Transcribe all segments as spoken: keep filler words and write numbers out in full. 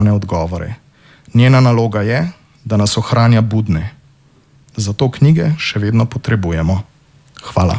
odgovore. Njena naloga je, da nas ohranja budne. Zato knjige še vedno potrebujemo. Hvala.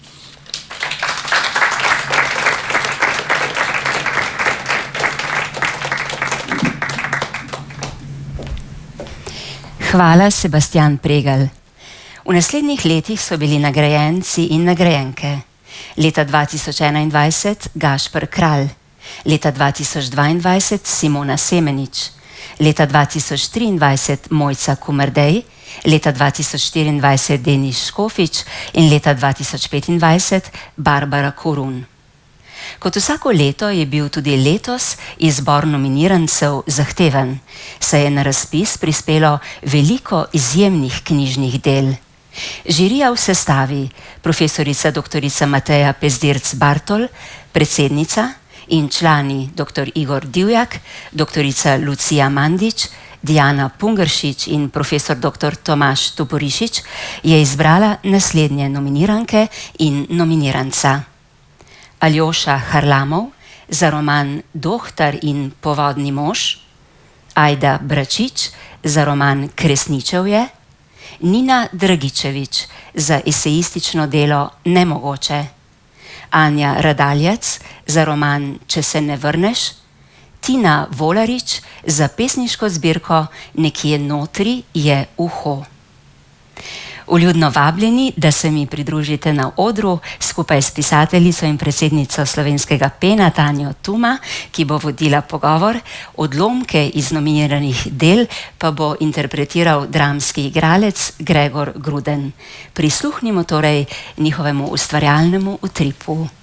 Hvala, Sebastian Pregelj. V naslednjih letih so bili nagrajenci in nagrajenke. Leta dva tisoč enaindvajset Gašper Kralj, leta dva tisoč dvaindvajset Simona Semenič, leta dva tisoč triindvajset Mojca Kumrdej, leta dva tisoč štiriindvajset Denis Škofič in leta dva tisoč petindvajset Barbara Korun. Kot vsako leto je bil tudi letos izbor nominirancev zahteven, saj je na razpis prispelo veliko izjemnih knjižnih del. Žirija v sestavi profesorica doktorica Mateja Pezdirc Bartol, predsednica in člani doktor Igor Divjak, doktorica Lucija Mandič, Diana Pungršič in profesor doktor Tomaž Toporišič je izbrala naslednje nominiranke in nominiranca. Aljoša Harlamov za roman Dohtar in povodni mož, Ajda Bračič za roman Kresničevje, Nina Dragičevič za esejistično delo Nemogoče, Anja Radaljec za roman Če se ne vrneš, Tina Volarič za pesniško zbirko Nekje notri je uho. Vljudno vabljeni, da se mi pridružite na odru skupaj s pisateljico in predsednico Slovenskega pena Tanjo Tuma, ki bo vodila pogovor, odlomke iz nominiranih del pa bo interpretiral dramski igralec Gregor Gruden. Prisluhnimo torej njihovemu ustvarjalnemu utripu.